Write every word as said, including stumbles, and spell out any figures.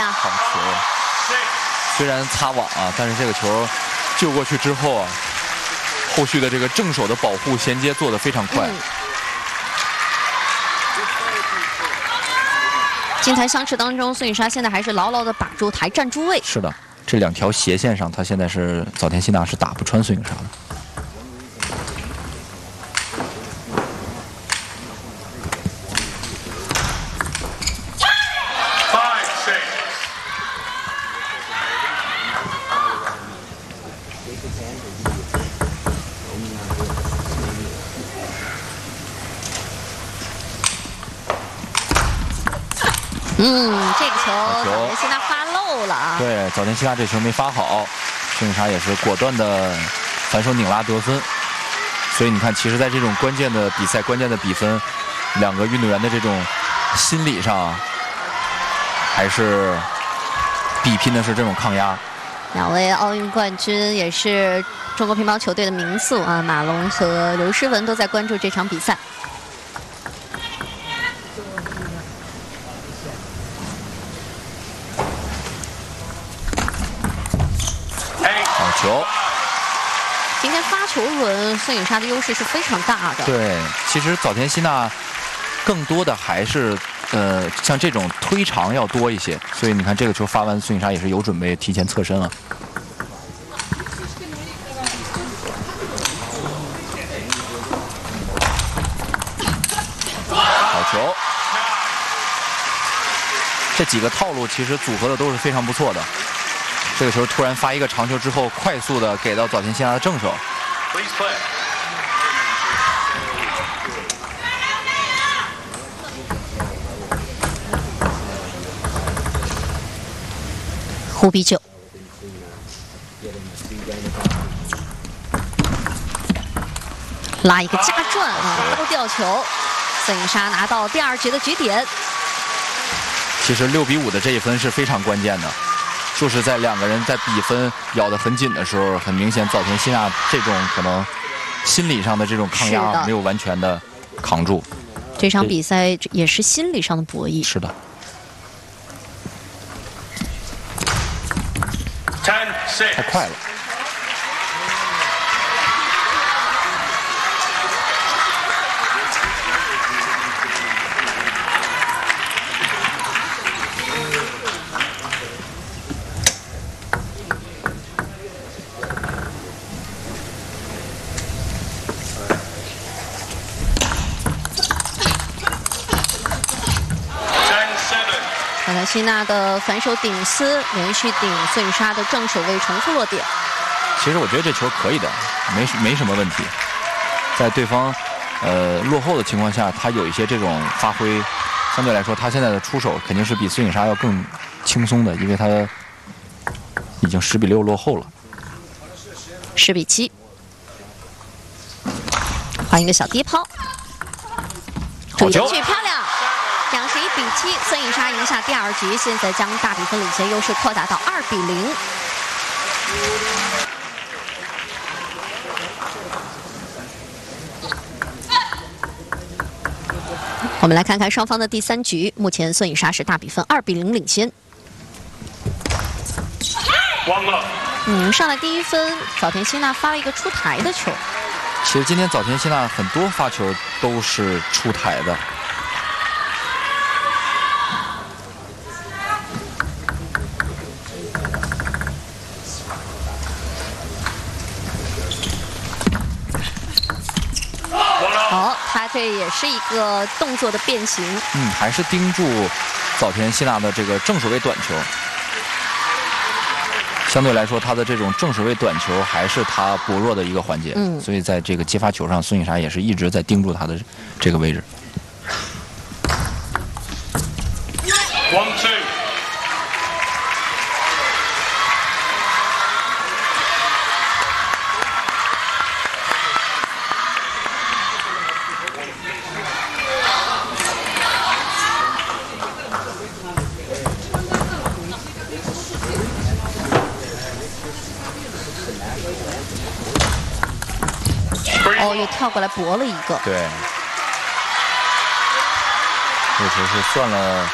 娜。 好球！虽然擦网啊，但是这个球救过去之后啊，后续的这个正手的保护衔接做得非常快。嗯、 金台相持当中，孙颖莎现在还是牢牢地把住台站住位。 是的，这两条斜线上，她现在是早田希娜是打不穿孙颖莎的。 嗯，这个球早田希娜发漏了啊！ 对，早田希娜这球没发好，孙颖莎也是果断的反手拧拉得分。所以你看，其实，在这种关键的比赛、关键的比分，两个运动员的这种心理上，还是比拼的是这种抗压。 两位奥运冠军也是中国乒乓球队的名宿啊，马龙和刘诗雯都在关注这场比赛。 球， 今天发球轮孙颖莎的优势是非常大的。 对，其实早田希娜更多的还是呃像这种推长要多一些，所以你看这个球发完，孙颖莎也是有准备提前侧身了。好球！这几个套路其实组合的都是非常不错的。 这个球突然发一个长球之后，快速的给到早田希娜的正手。 五比九。拉一个加转啊，高吊球，孙颖莎拿到第二局的局点。 其实六比五的这一分是非常关键的。 就是在两个人在比分咬得很紧的时候，很明显早田希娜这种可能心理上的这种抗压没有完全的扛住。 这场比赛也是心理上的博弈。 是的。太快了。 早田希娜的反手顶丝连续顶孙颖莎的正手位重复落点。 其实我觉得这球可以的，没没什么问题。在对方呃落后的情况下，他有一些这种发挥，相对来说他现在的出手肯定是比孙颖莎要更轻松的，因为他已经十比六落后了。 十比七，换一个小跌抛， 好球， 漂亮。 两十一比七，孙颖莎赢下第二局，现在将大比分领先优势扩大到二比零。我们来看看双方的第三局，目前孙颖莎是大比分二比零领先。嗯，上来第一分，早田希娜发了一个出台的球。 其实今天早田希娜很多发球都是出台的。 好，他这也是一个动作的变形。 嗯，还是盯住早田希娜的这个正手位短球。相对来说，他的这种正手位短球还是他薄弱的一个环节。嗯，所以在这个接发球上，孙颖莎也是一直在盯住他的这个位置。One two。 哦，又跳过来搏了一个。 对，这球是算了